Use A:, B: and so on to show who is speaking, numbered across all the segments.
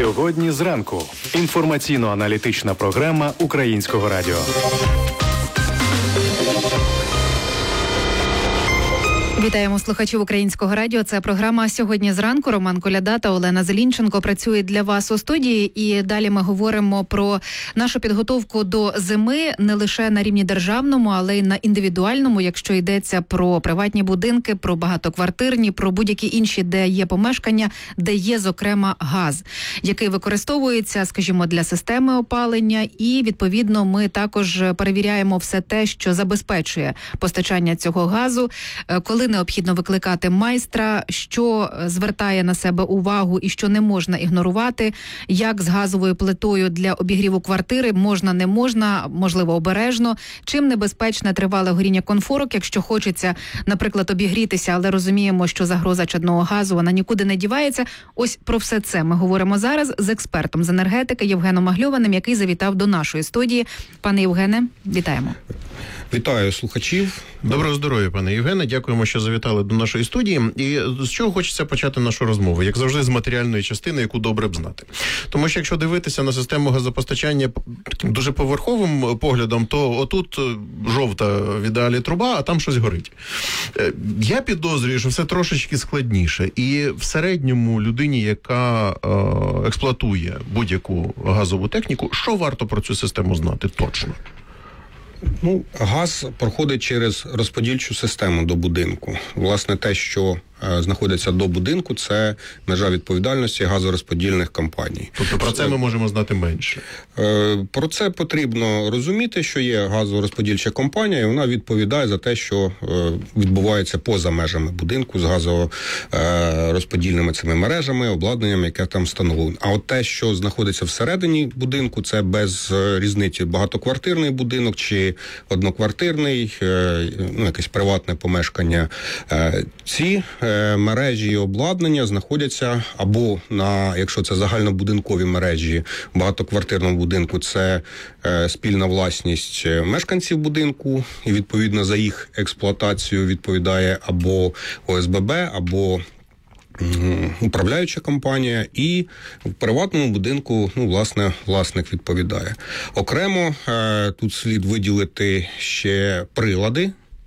A: Сьогодні зранку. Інформаційно-аналітична програма Українського радіо.
B: Вітаємо слухачів Українського радіо. Це програма «Сьогодні зранку». Роман Коляда та Олена Зелінченко працюють для вас у студії. І далі ми говоримо про нашу підготовку до зими не лише на рівні державному, але й на індивідуальному, якщо йдеться про приватні будинки, про багатоквартирні, про будь-які інші, де є помешкання, де є, зокрема, газ, який використовується, скажімо, для системи опалення. І, відповідно, ми також перевіряємо все те, що забезпечує постачання цього газу, коли необхідно викликати майстра, що звертає на себе увагу і що не можна ігнорувати, як з газовою плитою для обігріву квартири можна, не можна, можливо, обережно, чим небезпечне тривале горіння конфорок, якщо хочеться, наприклад, обігрітися, але розуміємо, що загроза чадного газу, вона нікуди не дівається. Ось про все це ми говоримо зараз з експертом з енергетики Євгеном Магльованим, який завітав до нашої студії. Пане Євгене, вітаємо.
C: Вітаю слухачів.
D: Доброго здоров'я, пане Євгене. Дякуємо, що завітали до нашої студії. І з чого хочеться почати нашу розмову? Як завжди, з матеріальної частини, яку добре б знати. Тому що якщо дивитися на систему газопостачання таким дуже поверховим поглядом, то отут жовта в ідеалі труба, а там щось горить. Я підозрюю, що все трошечки складніше. І в середньому людині, яка експлуатує будь-яку газову техніку, що варто про цю систему знати точно?
C: Газ проходить через розподільчу систему до будинку. Власне, те, що знаходиться до будинку, це межа відповідальності газорозподільних компаній.
D: Тобто про це ми можемо знати менше?
C: Про це потрібно розуміти, що є газорозподільча компанія, і вона відповідає за те, що відбувається поза межами будинку з газорозподільними цими мережами, обладнанням, яке там встановлено. А от те, що знаходиться всередині будинку, це без різниці багатоквартирний будинок чи одноквартирний, якесь приватне помешкання. Ці мережі і обладнання знаходяться або якщо це загальнобудинкові мережі в багатоквартирному будинку, це спільна власність мешканців будинку, і відповідно за їх експлуатацію відповідає або ОСББ, або управляюча компанія, і в приватному будинку, власник відповідає. Окремо тут слід виділити ще прилади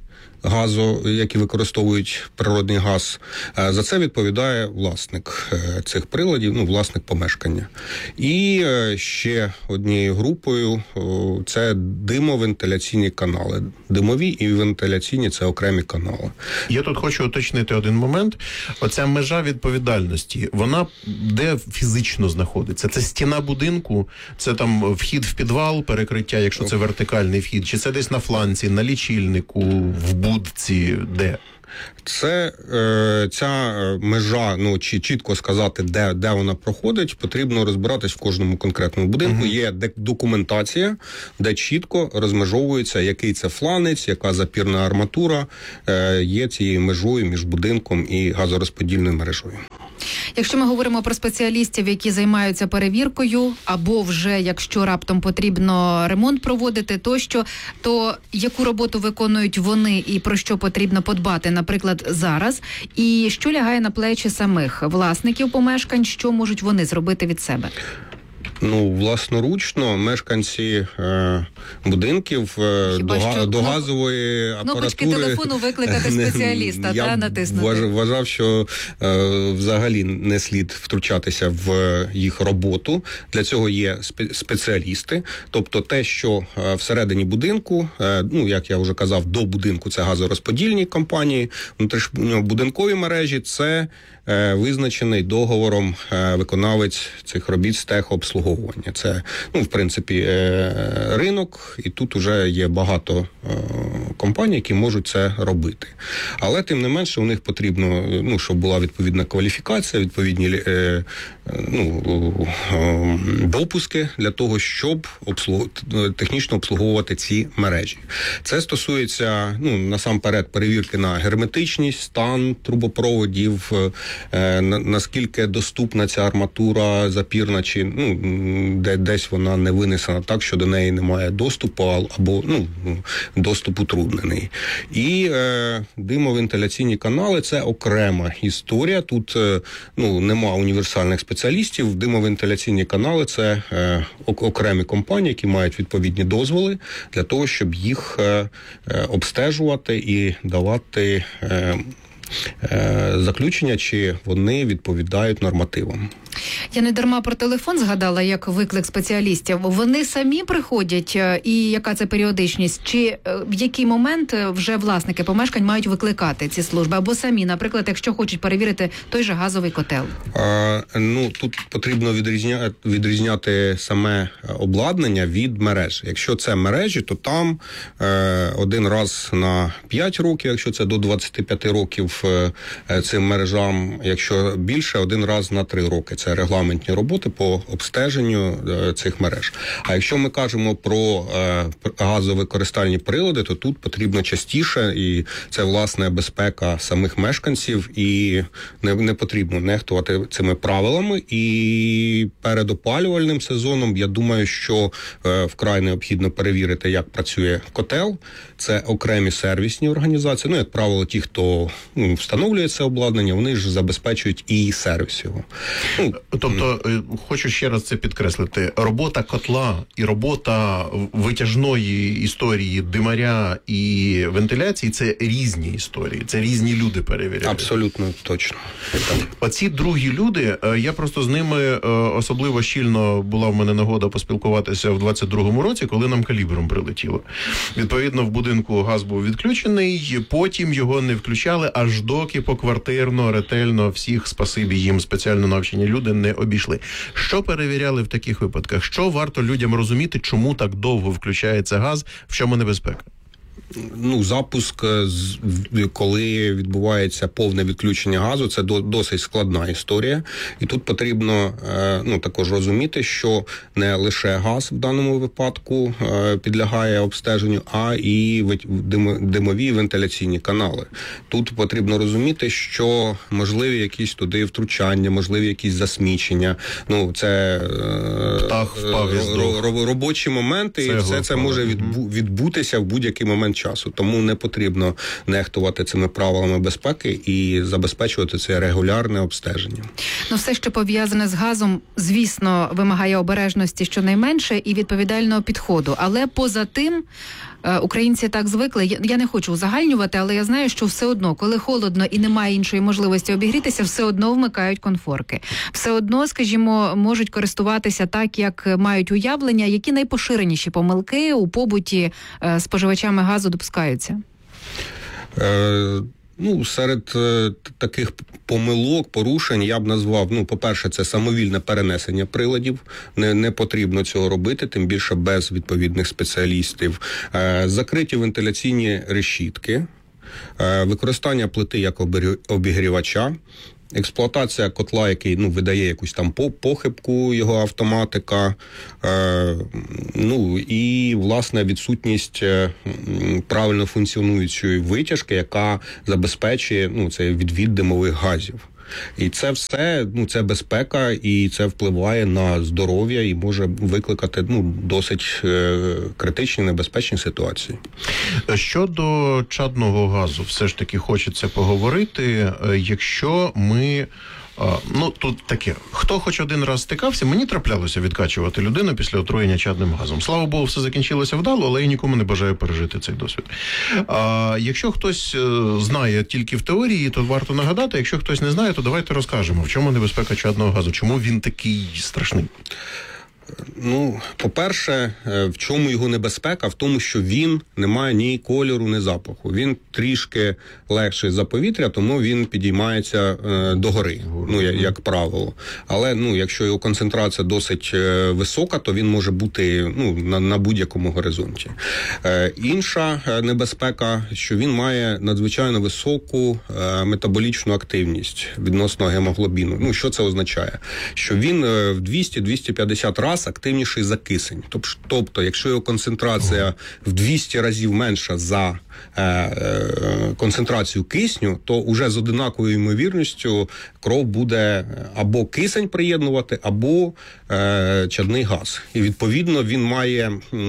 C: газу, які використовують природний газ. За це відповідає власник цих приладів, власник помешкання. І ще однією групою це димовентиляційні канали. Димові і вентиляційні – це окремі канали.
D: Я тут хочу уточнити один момент. Оця межа відповідальності, вона де фізично знаходиться? Це стіна будинку? Це там вхід в підвал, перекриття, якщо це вертикальний вхід? Чи це десь на фланці, на лічильнику, в будці, де?
C: Це ця межа, чи чітко сказати, де вона проходить, потрібно розбиратись в кожному конкретному будинку. Є документація, де чітко розмежовується, який це фланець, яка запірна арматура є цією межою між будинком і газорозподільною мережою.
B: Якщо ми говоримо про спеціалістів, які займаються перевіркою, або вже, якщо раптом потрібно ремонт проводити тощо, то яку роботу виконують вони і про що потрібно подбати, наприклад, зараз? І що лягає на плечі самих власників помешкань, що можуть вони зробити від себе?
C: Власноручно мешканці будинків до газової апаратури...
B: Кнопочки телефону викликати спеціаліста, натиснути.
C: Я вважав, що взагалі не слід втручатися в їх роботу. Для цього є спеціалісти. Тобто те, що всередині будинку, як я вже казав, до будинку це газорозподільні компанії, внутрішньобудинкові мережі – це визначений договором виконавець цих робіт з техобслуговування. Це, в принципі, ринок, і тут вже є багато компаній, які можуть це робити. Але, тим не менше, у них потрібно, щоб була відповідна кваліфікація, відповідні допуски для того, щоб технічно обслуговувати ці мережі. Це стосується, насамперед, перевірки на герметичність, стан трубопроводів, наскільки доступна ця арматура запірна, чи десь вона не винесена так, що до неї немає доступу, або доступ утруднений. І димовентиляційні канали – це окрема історія. Тут нема універсальних спеціалістів. Димовентиляційні канали – це окремі компанії, які мають відповідні дозволи для того, щоб їх обстежувати і давати заключення, чи вони відповідають нормативам.
B: Я не дарма про телефон згадала, як виклик спеціалістів. Вони самі приходять, і яка це періодичність? Чи в який момент вже власники помешкань мають викликати ці служби? Або самі, наприклад, якщо хочуть перевірити той же газовий котел?
C: Тут потрібно відрізняти саме обладнання від мереж. Якщо це мережі, то там один раз на 5 років, якщо це до 25 років цим мережам, якщо більше, один раз на 3 роки. Це регламентні роботи по обстеженню цих мереж. А якщо ми кажемо про газовикористальні прилади, то тут потрібно частіше, і це, власне, безпека самих мешканців, і не потрібно нехтувати цими правилами. І перед опалювальним сезоном, я думаю, що вкрай необхідно перевірити, як працює котел. Це окремі сервісні організації. Як правило, ті, хто встановлює це обладнання, вони ж забезпечують і сервіс його.
D: Тобто, хочу ще раз це підкреслити, робота котла і робота витяжної історії, димаря і вентиляції – це різні історії, це різні люди перевіряють.
C: Абсолютно точно.
D: Оці другі люди, я просто з ними особливо щільно була в мене нагода поспілкуватися в 22-му році, коли нам калібром прилетіло. Відповідно, в будинку газ був відключений, потім його не включали, аж доки поквартирно, ретельно всіх, спасибі їм, спеціально навчені люди не обійшли. Що перевіряли в таких випадках? Що варто людям розуміти, чому так довго включається газ, в чому небезпека?
C: Запуск, коли відбувається повне відключення газу, це досить складна історія. І тут потрібно також розуміти, що не лише газ в даному випадку підлягає обстеженню, а і димові вентиляційні канали. Тут потрібно розуміти, що можливі якісь туди втручання, можливі якісь засмічення. Це
D: птах впав із дров.
C: Робочі моменти, і все це може відбутися в будь-який момент часу. Тому не потрібно нехтувати цими правилами безпеки і забезпечувати це регулярне обстеження.
B: Все, що пов'язане з газом, звісно, вимагає обережності щонайменше і відповідального підходу. Але поза тим, українці так звикли, я не хочу узагальнювати, але я знаю, що все одно, коли холодно і немає іншої можливості обігрітися, все одно вмикають конфорки. Все одно, скажімо, можуть користуватися так, як мають уявлення, які найпоширеніші помилки у побуті споживачами газу допускаються.
C: Серед таких помилок, порушень я б назвав, по-перше, це самовільне перенесення приладів. Не потрібно цього робити, тим більше без відповідних спеціалістів. Закриті вентиляційні решітки, використання плити як обігрівача, експлуатація котла, який видає якусь там похибку, його автоматика, і, власне, відсутність правильно функціонуючої витяжки, яка забезпечує цей відвід димових газів. І це все, це безпека, і це впливає на здоров'я і може викликати досить критичні, небезпечні ситуації.
D: Щодо чадного газу, все ж таки хочеться поговорити, якщо ми... тут таке, хто хоч один раз стикався, мені траплялося відкачувати людину після отруєння чадним газом. Слава Богу, все закінчилося вдало, але я нікому не бажаю пережити цей досвід. Якщо хтось знає тільки в теорії, то варто нагадати, якщо хтось не знає, то давайте розкажемо, в чому небезпека чадного газу, чому він такий страшний.
C: По-перше, в чому його небезпека? В тому, що він не має ні кольору, ні запаху. Він трішки легший за повітря, тому він підіймається догори, як правило. Але, якщо його концентрація досить висока, то він може бути на будь-якому горизонті. Інша небезпека, що він має надзвичайно високу метаболічну активність відносно гемоглобіну. Що це означає? Що він в 200-250 разів газ активніший за кисень. Тобто, якщо його концентрація в 200 разів менша за концентрацію кисню, то уже з одинаковою ймовірністю кров буде або кисень приєднувати, або чадний газ. І відповідно він має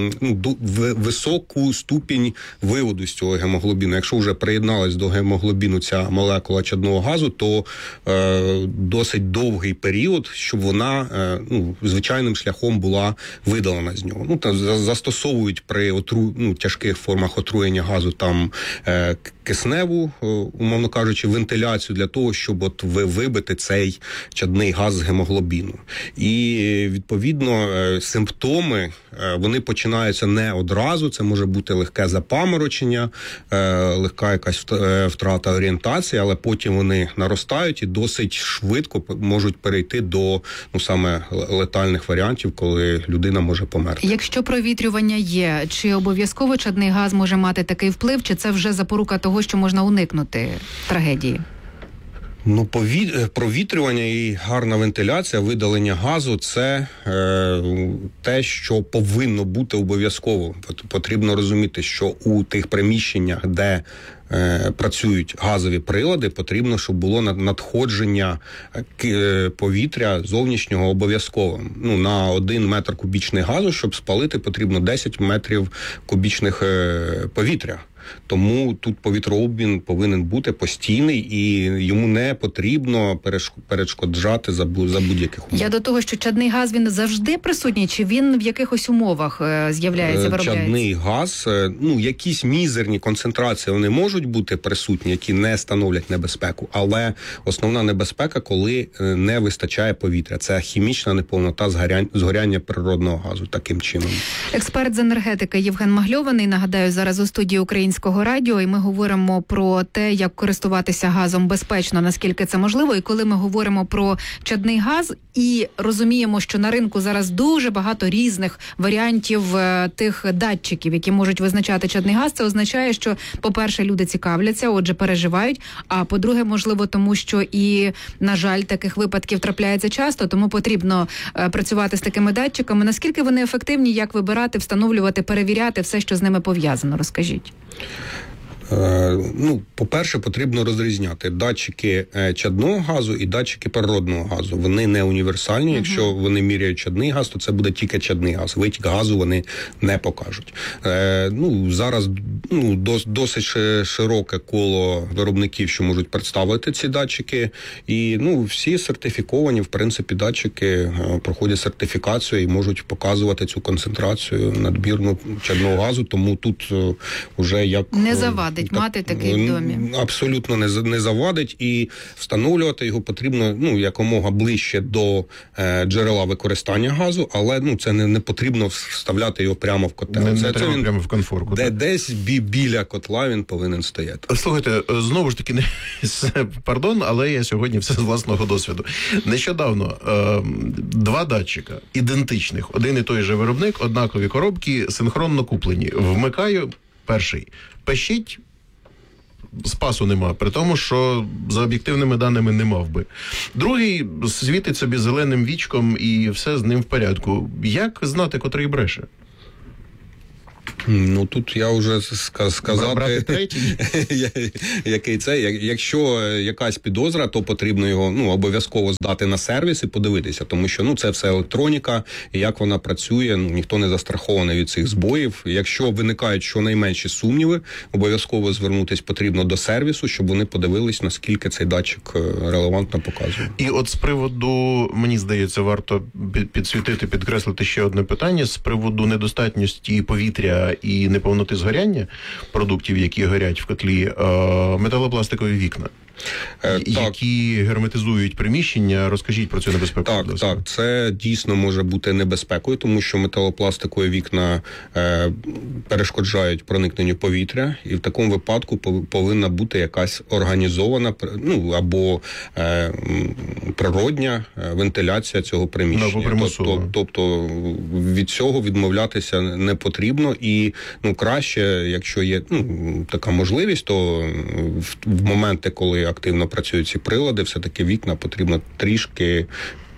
C: високу ступінь виводу з цього гемоглобіну. Якщо вже приєдналась до гемоглобіну ця молекула чадного газу, то досить довгий період, щоб вона звичайним шляхом була видалена з нього. Застосовують при тяжких формах отруєння газу там кисневу, умовно кажучи, вентиляцію для того, щоб вибити цей чадний газ з гемоглобіну. І відповідно симптоми вони починаються не одразу. Це може бути легке запаморочення, легка якась втрата орієнтації, але потім вони наростають і досить швидко можуть перейти до саме летальних варіантів, коли людина може померти.
B: Якщо провітрювання є, чи обов'язково чадний газ може мати такий вплив, чи це вже запорука того, що можна уникнути трагедії?
C: Провітрювання і гарна вентиляція, видалення газу – це те, що повинно бути обов'язково. Потрібно розуміти, що у тих приміщеннях, де працюють газові прилади, потрібно, щоб було надходження повітря зовнішнього обов'язково. На 1 метр кубічний газу, щоб спалити, потрібно 10 метрів кубічних повітря. Тому тут повітрообмін повинен бути постійний і йому не потрібно перешкоджати за будь-яких умов.
B: Я до того, що чадний газ, він завжди присутній, чи він в якихось умовах з'являється, виробляється?
C: Чадний газ, якісь мізерні концентрації вони можуть бути присутні, які не становлять небезпеку, але основна небезпека, коли не вистачає повітря. Це хімічна неповнота згоряння природного газу таким чином.
B: Експерт з енергетики Євген Магльований, нагадаю, зараз у студії Українського радіо, і ми говоримо про те, як користуватися газом безпечно, наскільки це можливо. І коли ми говоримо про чадний газ і розуміємо, що на ринку зараз дуже багато різних варіантів тих датчиків, які можуть визначати чадний газ, це означає, що, по-перше, люди цікавляться, отже, переживають, а по-друге, можливо, тому що і, на жаль, таких випадків трапляється часто, тому потрібно працювати з такими датчиками. Наскільки вони ефективні, як вибирати, встановлювати, перевіряти все, що з ними пов'язано? Розкажіть.
C: По-перше, потрібно розрізняти датчики чадного газу і датчики природного газу. Вони не універсальні. Якщо вони міряють чадний газ, то це буде тільки чадний газ. Витік газу вони не покажуть. Зараз досить широке коло виробників, що можуть представити ці датчики. І всі сертифіковані, в принципі, датчики проходять сертифікацію і можуть показувати цю концентрацію надмірну чадного газу. Тому тут вже як...
B: Не завадить мати такий в домі.
C: Абсолютно не завадить, і встановлювати його потрібно якомога ближче до джерела використання газу, але це не потрібно вставляти його прямо в котел.
D: Це він прямо в конфорку.
C: Десь біля котла він повинен стояти.
D: Слухайте, знову ж таки, пардон, але я сьогодні все з власного досвіду. Нещодавно 2 датчика ідентичних, один і той же виробник, однакові коробки, синхронно куплені. Вмикаю перший. Пишіть, спасу нема, при тому, що за об'єктивними даними не мав би. Другий світить собі зеленим вічком і все з ним в порядку. Як знати, котрий бреше?
C: Тут я вже сказати, який це. Якщо якась підозра, то потрібно його обов'язково здати на сервіс і подивитися, тому що це все електроніка, і як вона працює, ніхто не застрахований від цих збоїв. Якщо виникають щонайменші сумніви, обов'язково звернутися потрібно до сервісу, щоб вони подивились, наскільки цей датчик релевантно показує.
D: І от з приводу, мені здається, варто підсвітити, підкреслити ще одне питання, з приводу недостатності повітря і неповноти згоряння продуктів, які горять в котлі, металопластикові вікна, які герметизують приміщення. Розкажіть про цю небезпеку.
C: Так, це дійсно може бути небезпекою, тому що металопластикові вікна перешкоджають проникненню повітря, і в такому випадку повинна бути якась організована, або природня вентиляція цього приміщення. Тобто від цього відмовлятися не потрібно, і краще, якщо є така можливість, то в моменти, коли активно працюють ці прилади, все-таки вікна потрібно трішки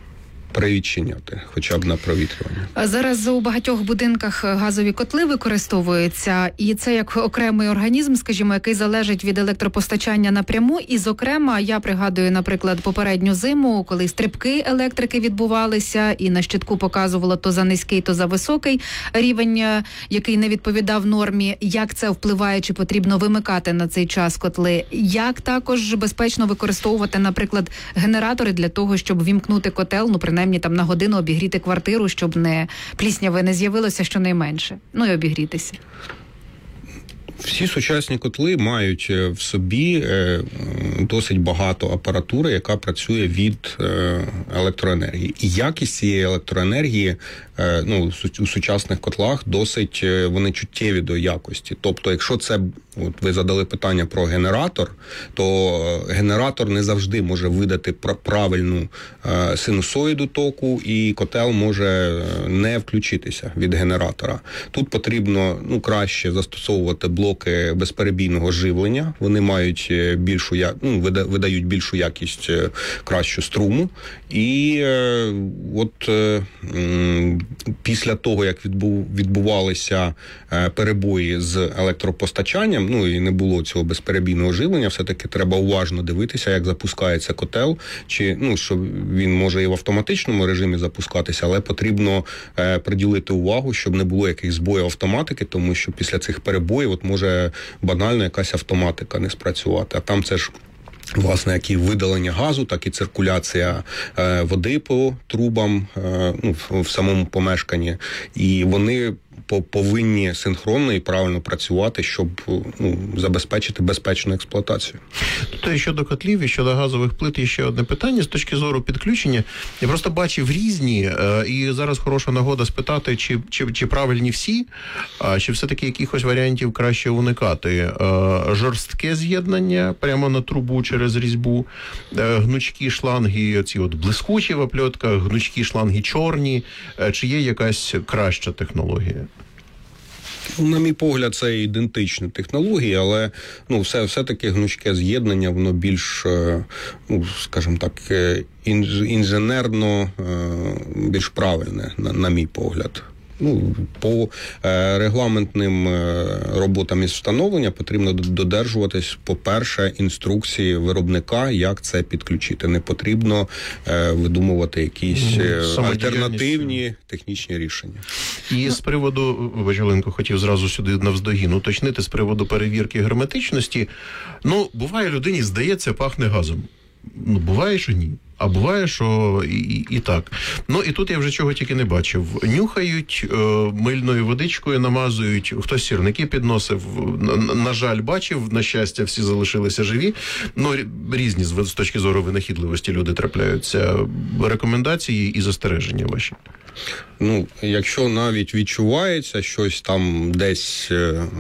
C: перевідчиняти, хоча б на провітрювання.
B: Зараз у багатьох будинках газові котли використовуються, і це як окремий організм, скажімо, який залежить від електропостачання напряму. І, зокрема, я пригадую, наприклад, попередню зиму, коли стрибки електрики відбувалися, і на щитку показувало то за низький, то за високий рівень, який не відповідав нормі. Як це впливає, чи потрібно вимикати на цей час котли? Як також безпечно використовувати, наприклад, генератори для того, щоб вімкнути котел, принаймні там на годину обігріти квартиру, щоб плісняви не з'явилося щонайменше. І обігрітися.
C: Всі сучасні котли мають в собі досить багато апаратури, яка працює від електроенергії. І якість цієї електроенергії у сучасних котлах досить вони чуттєві до якості. Тобто, якщо це, ви задали питання про генератор, то генератор не завжди може видати правильну синусоїду току, і котел може не включитися від генератора. Тут потрібно краще застосовувати блоки безперебійного живлення. Вони мають видають більшу якість, кращу струму. І після того, як відбувалися перебої з електропостачанням, і не було цього безперебійного живлення, все-таки треба уважно дивитися, як запускається котел, що він може і в автоматичному режимі запускатися, але потрібно приділити увагу, щоб не було якихось збоїв автоматики, тому що після цих перебоїв може банально якась автоматика не спрацювати. А там це ж власне, як і видалення газу, так і циркуляція води по трубам в самому помешканні. І вони повинні синхронно і правильно працювати, щоб забезпечити безпечну експлуатацію.
D: Тобто і щодо котлів, і щодо газових плит є ще одне питання з точки зору підключення. Я просто бачив різні, і зараз хороша нагода спитати, чи правильні всі, чи все-таки якихось варіантів краще уникати. Жорстке з'єднання прямо на трубу через різьбу, гнучкі шланги, оці блискучі в опльотках, гнучкі шланги чорні, чи є якась краща технологія?
C: На мій погляд, це ідентичні технології, але все-таки гнучке з'єднання, воно більш, скажімо так, інженерно більш правильне, на мій погляд. По регламентним роботам із встановлення потрібно додержуватись, по-перше, інструкції виробника, як це підключити. Не потрібно видумувати якісь альтернативні технічні рішення. І
D: з приводу, Оленко, хотів зразу сюди навздогін уточнити, з приводу перевірки герметичності. Буває, людині здається, пахне газом. Буває, що ні. А буває, що і так. І тут я вже чого тільки не бачив. Нюхають, мильною водичкою намазують, хтось сірники підносив. На жаль, бачив, на щастя, всі залишилися живі. Різні з точки зору винахідливості люди трапляються. Рекомендації і застереження ваші.
C: Якщо навіть відчувається щось там десь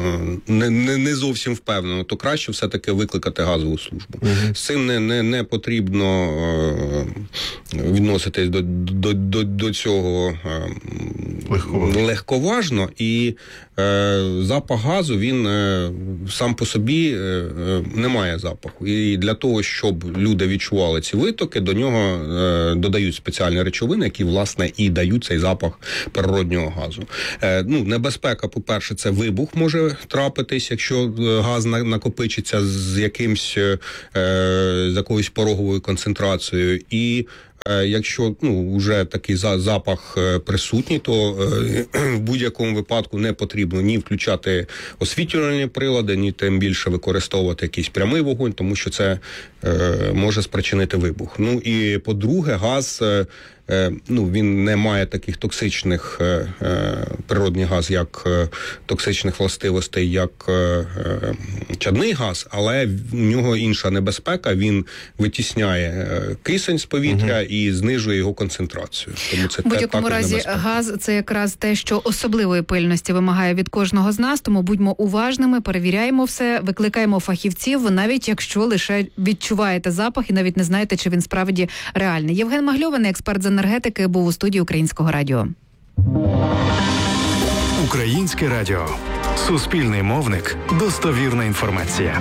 C: не зовсім впевнено, то краще все-таки викликати газову службу. З цим не потрібно відноситись до цього легковажно. І запах газу, він сам по собі не має запаху. І для того, щоб люди відчували ці витоки, до нього додають спеціальні речовини, які, власне, і дають цей запах природнього газу. Небезпека, по-перше, це вибух може трапитись, якщо газ накопичиться з якоюсь пороговою концентрацією. І якщо вже такий запах присутній, то в будь-якому випадку не потрібно ні включати освітлювальні прилади, ні тим більше використовувати якийсь прямий вогонь, тому що це може спричинити вибух. І по-друге, газ він не має таких токсичних природний газ, як токсичних властивостей, як чадний газ, але в нього інша небезпека, він витісняє кисень з повітря і знижує його концентрацію. Тому це
B: в будь-якому разі небезпека. Газ – це якраз те, що особливої пильності вимагає від кожного з нас, тому будьмо уважними, перевіряємо все, викликаємо фахівців, навіть якщо лише відчуваєте запах і навіть не знаєте, чи він справді реальний. Євген Магльований, експерт з енергетики, був у студії Українського радіо.
A: Українське радіо. Суспільний мовник. Достовірна інформація.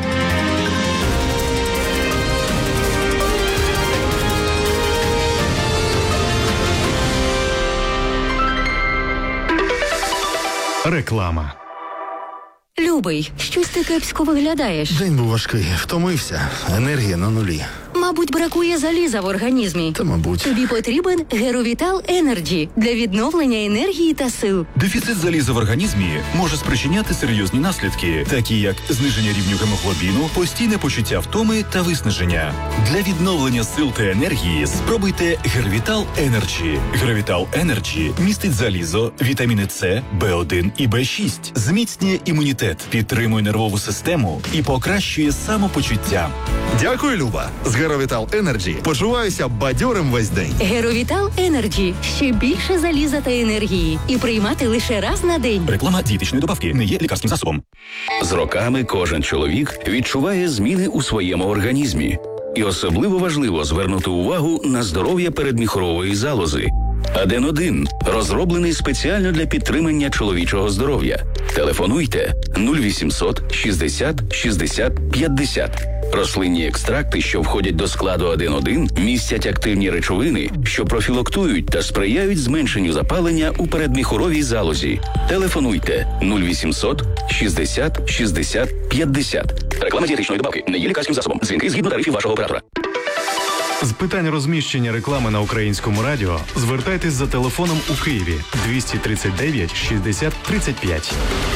A: Реклама.
E: Любий, щось ти кепсько виглядаєш.
F: День був важкий, втомився, енергія на нулі.
E: Мабуть, бракує заліза в організмі.
F: Та, мабуть.
E: Тобі потрібен Геровітал Енерджі для відновлення енергії та сил.
G: Дефіцит заліза в організмі може спричиняти серйозні наслідки, такі як зниження рівню гемоглобіну, постійне почуття втоми та виснаження. Для відновлення сил та енергії спробуйте Геровітал Енерджі. Геровітал Енерджі містить залізо, вітаміни С, В1 і В6, зміцнює імунітет, підтримує нервову систему і покращує самопочуття.
F: Дякую, Люба. З Геровітал Енерджі почуваюся бадьорим весь день.
E: Геровітал Енерджі. Ще більше заліза та енергії. І приймати лише раз на день.
G: Реклама дієтичної добавки не є лікарським засобом.
H: З роками кожен чоловік відчуває зміни у своєму організмі. І особливо важливо звернути увагу на здоров'я передміхорової залози. Аден-1 розроблений спеціально для підтримання чоловічого здоров'я. Телефонуйте 0800 60 60 50. Рослинні екстракти, що входять до складу Аден-1, містять активні речовини, що профілактують та сприяють зменшенню запалення у передміхоровій залозі. Телефонуйте 0800 60 60 50. Реклама дієтичної добавки не є лікарським засобом. Дзвінки згідно тарифів вашого оператора.
A: З питань розміщення реклами на Українському радіо звертайтесь за телефоном у Києві 239 60 35.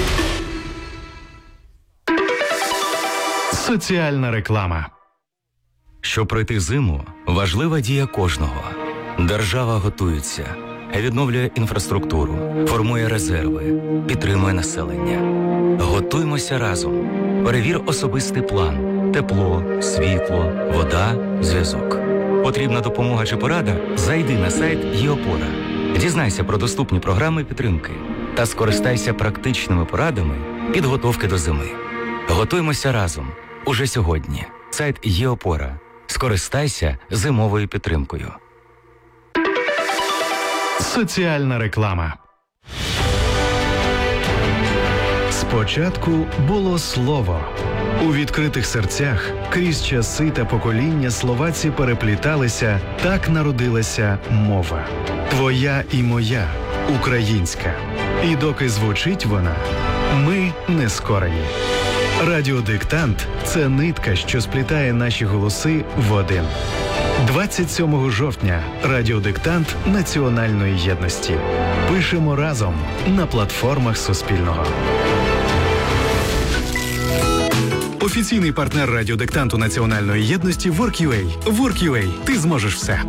A: Соціальна реклама.
I: Щоб пройти зиму, важлива дія кожного. Держава готується, відновлює інфраструктуру, формує резерви, підтримує населення. Готуймося разом. Перевір особистий план. Тепло, світло, вода, зв'язок. Потрібна допомога чи порада? Зайди на сайт ЄОПОРА. Дізнайся про доступні програми підтримки та скористайся практичними порадами підготовки до зими. Готуймося разом. Уже сьогодні. Сайт ЄОПОРА. Скористайся зимовою підтримкою.
A: Соціальна реклама. Спочатку було слово. У відкритих серцях крізь часи та покоління словаці перепліталися, так народилася мова. Твоя і моя, українська. І доки звучить вона, ми не скорені. Радіодиктант – це нитка, що сплітає наші голоси в один. 27 жовтня радіодиктант національної єдності. Пишемо разом на платформах Суспільного. Офіційний партнер радіодиктанту національної єдності Work.ua. Work.ua. Ти зможеш все.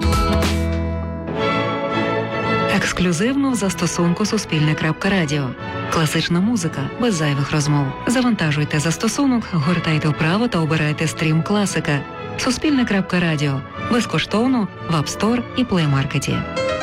J: Ексклюзивно в застосунку Суспільне.Радіо. Класична музика без зайвих розмов. Завантажуйте застосунок, гортайте вправо та обирайте стрім класика. Суспільне.Радіо. Безкоштовно в App Store і Play Market.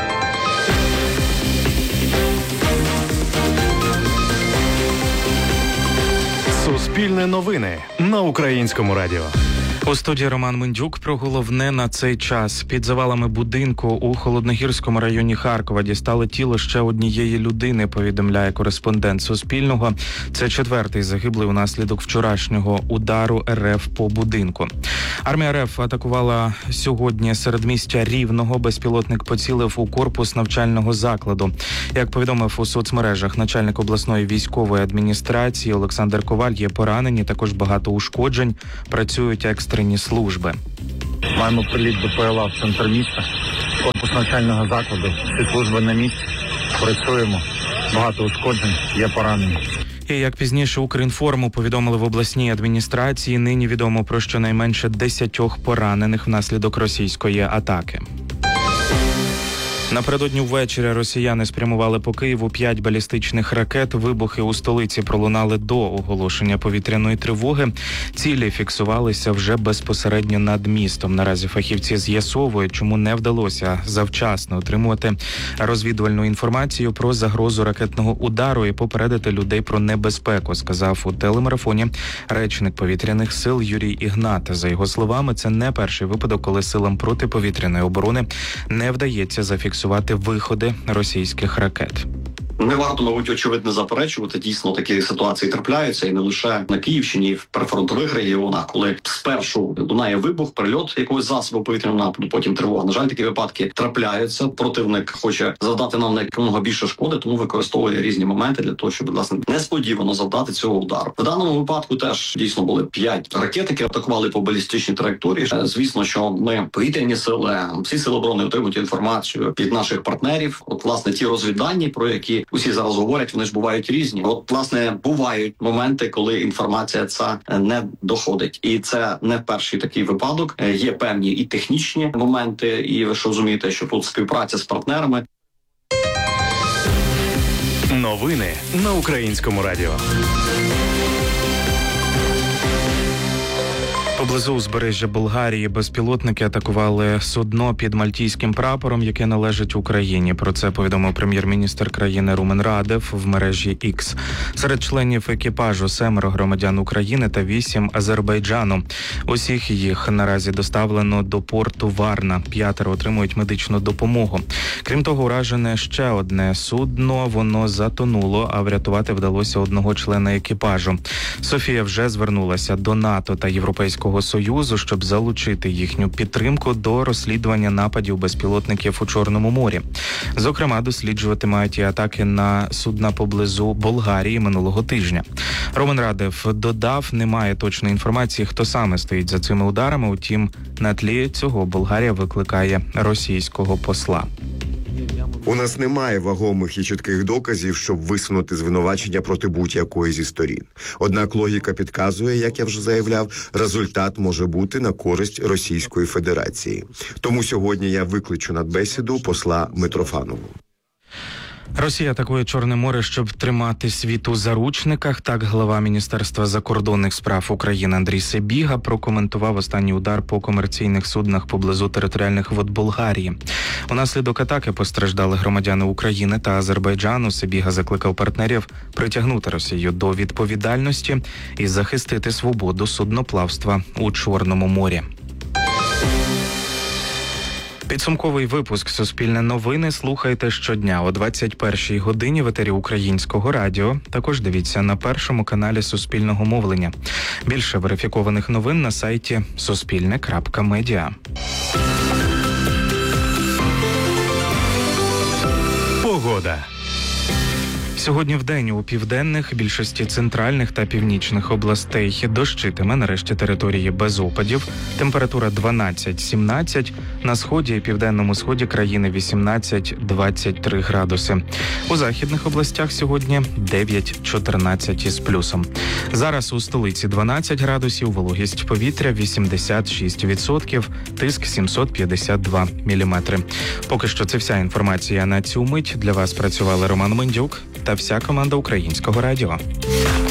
A: Суспільне новини на Українському радіо.
K: У студії Роман Мендюк про головне на цей час. Під завалами будинку у Холодногірському районі Харкова дістали тіло ще однієї людини, повідомляє кореспондент Суспільного. Це 4-й загиблий унаслідок вчорашнього удару РФ по будинку. Армія РФ атакувала сьогодні середмістя Рівного. Безпілотник поцілив у корпус навчального закладу. Як повідомив у соцмережах начальник обласної військової адміністрації Олександр Коваль, є поранені, також багато ушкоджень. Працюють екстрені служби.
L: Маємо приліт БПЛА в центр міста, корпус навчального закладу, всі служби на місці, працюємо, багато ушкоджень, є поранені.
K: І як пізніше Укрінформу повідомили в обласній адміністрації, нині відомо про щонайменше 10 поранених внаслідок російської атаки. Напередодні ввечері росіяни спрямували по Києву 5 балістичних ракет. Вибухи у столиці пролунали до оголошення повітряної тривоги. Цілі фіксувалися вже безпосередньо над містом. Наразі фахівці з'ясовують, чому не вдалося завчасно отримувати розвідувальну інформацію про загрозу ракетного удару і попередити людей про небезпеку, сказав у телемарафоні речник повітряних сил Юрій Ігнат. За його словами, це не перший випадок, коли силам протиповітряної оборони не вдається зафіксувати виходи російських ракет.
M: Не варто, мабуть, очевидно заперечувати. Дійсно, такі ситуації трапляються і не лише на Київщині, і в прифронтових регіонах, коли спершу лунає вибух, прильот якогось засобу повітряного нападу, потім тривога. На жаль, такі випадки трапляються. Противник хоче завдати нам якомога більше шкоди, тому використовує різні моменти для того, щоб, власне, несподівано завдати цього удару. В даному випадку теж дійсно були 5 ракет, які атакували по балістичній траєкторії. Звісно, що ми, повітряні сили, всі сили оборони отримують інформацію від наших партнерів. От, власне, ті розвіддані, про які усі зараз говорять, вони ж бувають різні. От, власне, бувають моменти, коли інформація ця не доходить. І це не перший такий випадок. Є певні і технічні моменти, і ви ж розумієте, що тут співпраця з партнерами.
N: Новини на Українському радіо.
K: Поблизу узбережжя Болгарії безпілотники атакували судно під мальтійським прапором, яке належить Україні. Про це повідомив прем'єр-міністр країни Румен Радев в мережі X. Серед членів екіпажу 7 громадян України та 8 Азербайджану. Усіх їх наразі доставлено до порту Варна. 5 отримують медичну допомогу. Крім того, уражене ще одне судно. Воно затонуло, а врятувати вдалося одного члена екіпажу. Софія вже звернулася до НАТО та Європейського Союзу, щоб залучити їхню підтримку до розслідування нападів безпілотників у Чорному морі. Зокрема, досліджувати мають і атаки на судна поблизу Болгарії минулого тижня. Румен Радев додав, немає точної інформації, хто саме стоїть за цими ударами, утім, на тлі цього Болгарія викликає російського посла.
O: У нас немає вагомих і чітких доказів, щоб висунути звинувачення проти будь-якої зі сторін. Однак логіка підказує, як я вже заявляв, результат може бути на користь Російської Федерації. Тому сьогодні я викличу на бесіду посла Митрофанову.
K: Росія атакує Чорне море, щоб тримати світ у заручниках. Так глава Міністерства закордонних справ України Андрій Сибіга прокоментував останній удар по комерційних суднах поблизу територіальних вод Болгарії. Унаслідок атаки постраждали громадяни України та Азербайджану. Сибіга закликав партнерів притягнути Росію до відповідальності і захистити свободу судноплавства у Чорному морі. Підсумковий випуск «Суспільне новини» слухайте щодня о 21-й годині в етері Українського радіо. Також дивіться на першому каналі Суспільного мовлення. Більше верифікованих новин на сайті suspilne.media.
N: Погода.
K: Сьогодні вдень у південних, більшості центральних та північних областей дощитиме, на решті території без опадів. Температура 12-17, на сході і південному сході країни 18-23 градуси. У західних областях сьогодні 9-14 із плюсом. Зараз у столиці 12 градусів, вологість повітря 86%, тиск 752 міліметри. Поки що це вся інформація на цю мить. Для вас працювали Роман Миндюк та вся команда Українського радіо.